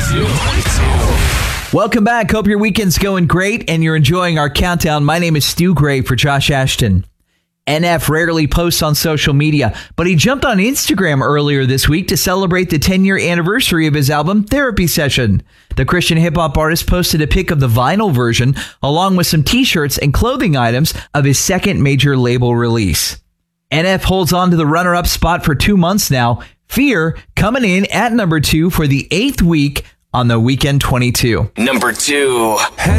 Welcome back. Hope your weekend's going great and you're enjoying our countdown. My name is Stu Gray for Josh Ashton. NF rarely posts on social media, but he jumped on Instagram earlier this week to celebrate the 10-year anniversary of his album, Therapy Session. The Christian hip-hop artist posted a pic of the vinyl version, along with some t-shirts and clothing items of his second major label release. NF holds on to the runner-up spot for 2 months now. Fear coming in at number 2 for the 8th week on the Weekend 22. Number 2.